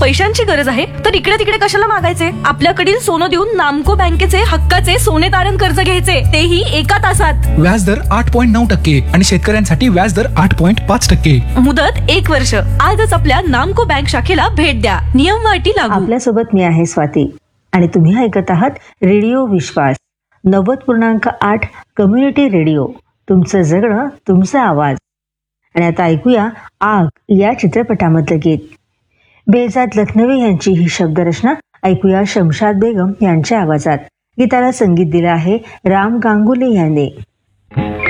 पैशांची गरज आहे तर इकडे तिकडे कशाला मागायचे? आपल्याकडील सोनं देऊन नामको बँकेचे हक्काचे सोने तारण कर्ज घ्यायचे, तेही 1 तासात. व्याजदर 8.9% आणि शेतकऱ्यांसाठी व्याजदर 8.5%. मुदत 1 वर्ष. आजच आपल्या नामको बँक शाखेला भेट द्या. नियम व अटी लागू. आपल्यासोबत मी आहे स्वाती आणि तुम्ही ऐकत आहात रेडिओ विश्वास 90.8 कम्युनिटी रेडिओ. तुमचं जगणं, तुमचा आवाज. आणि आता ऐकूया आग या चित्रपटामधलं गीत. बेहजाद लखनवी यांची ही शब्दरचना. ऐकूया शमशाद बेगम यांच्या आवाजात. गीताला संगीत दिलं आहे राम गांगुली यांनी.